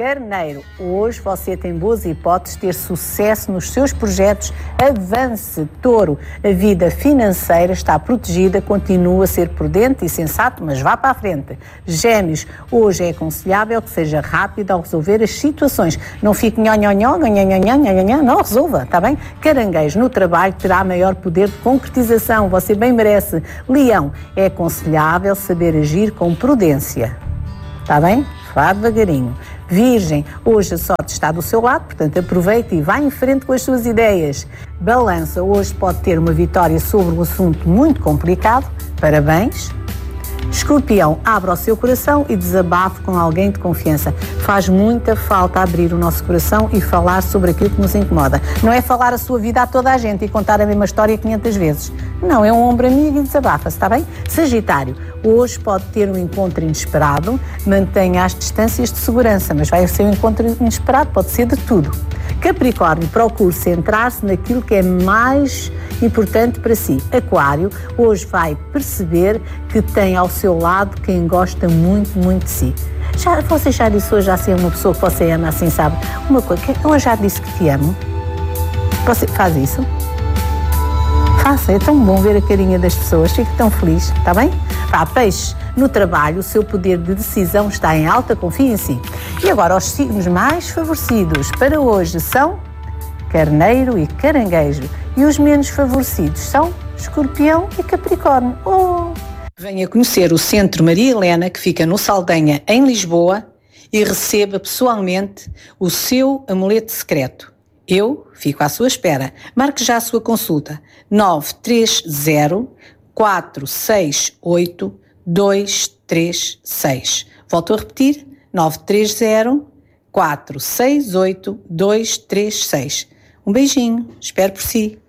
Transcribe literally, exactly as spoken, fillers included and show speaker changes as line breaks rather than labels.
Carneiro, hoje você tem boas hipóteses de ter sucesso nos seus projetos. Avance. Touro, a vida financeira está protegida, continua a ser prudente e sensato, mas vá para a frente. Gêmeos, hoje é aconselhável que seja rápido ao resolver as situações. Não fique nhó, nhó, nhó, nhó, nhó, nhó, nhó, nhó, não, resolva, está bem? Caranguejo, no trabalho terá maior poder de concretização, você bem merece. Leão, é aconselhável saber agir com prudência. Está bem? Vá devagarinho. Virgem, hoje a sorte está do seu lado, portanto aproveite e vá em frente com as suas ideias. Balança, hoje pode ter uma vitória sobre um assunto muito complicado. Parabéns. Escorpião, abra o seu coração e desabafe com alguém de confiança. Faz muita falta abrir o nosso coração e falar sobre aquilo que nos incomoda. Não é falar a sua vida a toda a gente e contar a mesma história quinhentas vezes. Não, é um ombro amigo e desabafa-se, está bem? Sagitário, hoje pode ter um encontro inesperado, mantenha as distâncias de segurança, mas vai ser um encontro inesperado, pode ser de tudo. Capricórnio, procure centrar-se naquilo que é mais importante para si. Aquário, hoje vai perceber que tem ao seu lado quem gosta muito, muito de si. Já, você já disse hoje assim uma pessoa que você ama assim, sabe? Uma coisa, eu já disse que te amo. Você faz isso? Faça, é tão bom ver a carinha das pessoas, fico tão feliz, está bem? Pá, peixe, no trabalho o seu poder de decisão está em alta, confie em si. E agora os signos mais favorecidos para hoje são Carneiro e Caranguejo. E os menos favorecidos são Escorpião e Capricórnio. Oh! Venha conhecer o Centro Maria Helena, que fica no Saldanha, em Lisboa, e receba pessoalmente o seu amuleto secreto. Eu fico à sua espera. Marque já a sua consulta. nove três zero, quatro seis oito, dois três seis. Volto a repetir. nove três zero, quatro seis oito, dois três seis. Um beijinho. Espero por si.